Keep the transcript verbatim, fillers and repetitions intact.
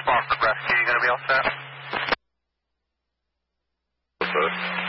Sparkford Rescue, you going to be all set? What's that?